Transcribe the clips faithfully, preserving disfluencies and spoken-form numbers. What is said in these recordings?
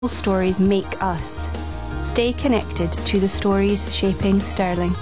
Stories make us. Stay connected to the stories shaping Stirling.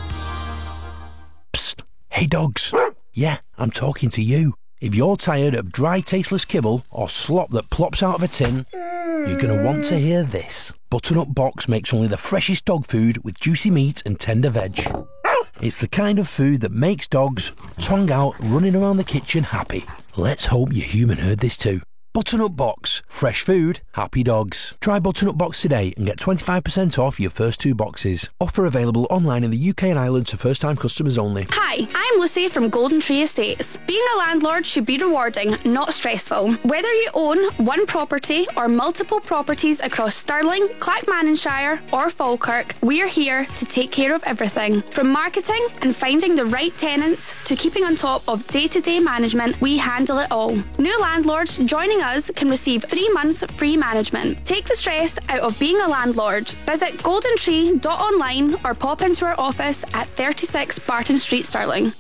Psst. Hey dogs. Yeah, I'm talking to you. If you're tired of dry, tasteless kibble or slop that plops out of a tin, you're going to want to hear this. Butternut Box makes only the freshest dog food with juicy meat and tender veg. It's the kind of food that makes dogs, tongue out, running around the kitchen happy. Let's hope your human heard this too. Butternut Box. Fresh food, happy dogs. Try Butternut Box today and get twenty-five percent off your first two boxes. Offer available online in the U K and Ireland to first-time customers only. Hi, I'm Lucy from Golden Tree Estates. Being a landlord should be rewarding, not stressful. Whether you own one property or multiple properties across Stirling, Clackmannanshire or Falkirk, we're here to take care of everything. From marketing and finding the right tenants to keeping on top of day-to-day management, we handle it all. New landlords joining us can receive three months free management. Take the stress out of being a landlord. Visit golden tree dot online or pop into our office at thirty-six Barton Street, Stirling.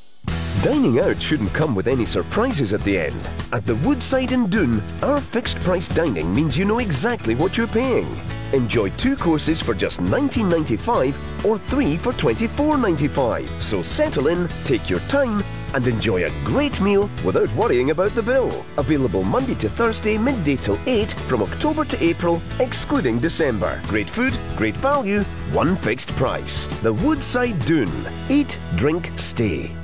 Dining out shouldn't come with any surprises at the end. At the Woodside in Doon, our fixed price dining means you know exactly what you're paying. Enjoy two courses for just nineteen ninety-five or three for twenty-four ninety-five. So settle in, take your time and enjoy a great meal without worrying about the bill. Available Monday to Thursday, midday till eight from October to April, excluding December. Great food, great value, one fixed price. The Woodside Doon. Eat, drink, stay.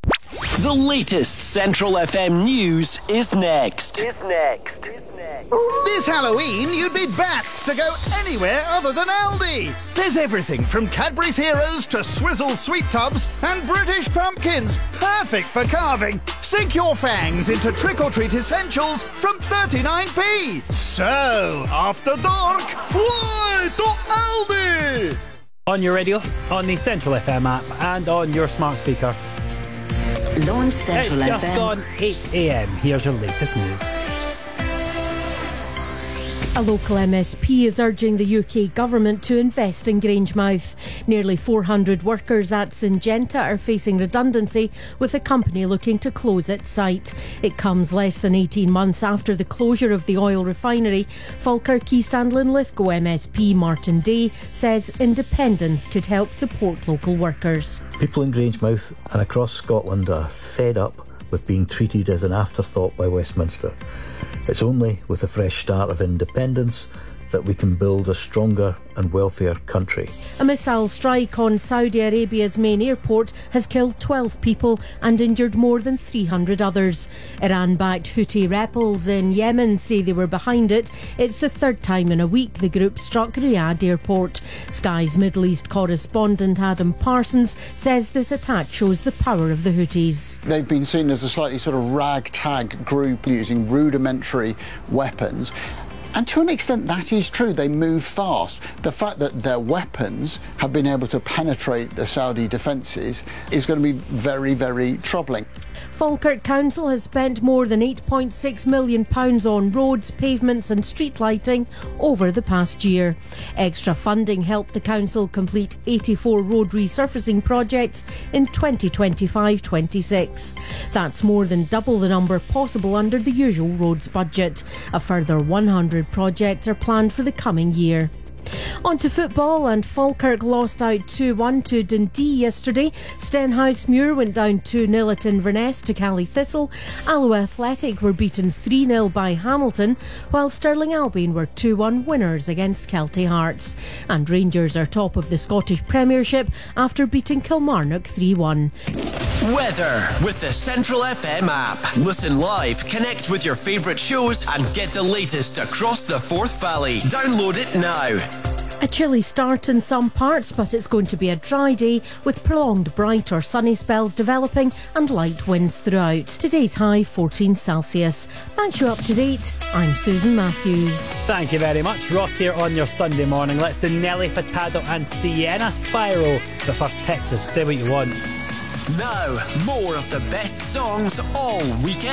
The latest Central F M news is next. Is next. This Halloween, you'd be bats to go anywhere other than Aldi. There's everything from Cadbury's Heroes to Swizzle Sweet Tubs and British pumpkins. Perfect for carving. Sink your fangs into trick-or-treat essentials from thirty-nine p. So, after dark, fly to Aldi! On your radio, on the Central F M app and on your smart speaker. Launch Central It's F M. just gone eight a m. Here's your latest news. A local M S P is urging the U K government to invest in Grangemouth. Nearly four hundred workers at Syngenta are facing redundancy, with the company looking to close its site. It comes less than eighteen months after the closure of the oil refinery. Falkirk East and Linlithgow M S P Martin Day says independence could help support local workers. People in Grangemouth and across Scotland are fed up with being treated as an afterthought by Westminster. It's only with a fresh start of independence that we can build a stronger and wealthier country. A missile strike on Saudi Arabia's main airport has killed twelve people and injured more than three hundred others. Iran-backed Houthi rebels in Yemen say they were behind it. It's the third time in a week the group struck Riyadh airport. Sky's Middle East correspondent Adam Parsons says this attack shows the power of the Houthis. They've been seen as a slightly sort of ragtag group using rudimentary weapons. And to an extent that is true, they move fast. The fact that their weapons have been able to penetrate the Saudi defences is going to be very, very troubling. Falkirk Council has spent more than eight point six million pounds on roads, pavements and street lighting over the past year. Extra funding helped the council complete eighty-four road resurfacing projects in twenty twenty-five twenty-six. That's more than double the number possible under the usual roads budget. A further one hundred projects are planned for the coming year. On to football, and Falkirk lost out two one to Dundee yesterday. Stenhousemuir went down two nil at Inverness to Cally Thistle. Alloa Athletic were beaten three nil by Hamilton, while Stirling Albion were two one winners against Kelty Hearts. And Rangers are top of the Scottish Premiership after beating Kilmarnock three one. Weather with the Central F M app. Listen live, connect with your favourite shows and get the latest across the Forth Valley. Download it now. A chilly start in some parts, but it's going to be a dry day with prolonged bright or sunny spells developing and light winds throughout. Today's high fourteen Celsius. That's you up to date. I'm Susan Matthews. Thank you very much. Ross here on your Sunday morning. Let's do Nelly Furtado and Sienna Spiral. But first, Texas, say what you want. Now, more of the best songs all weekend.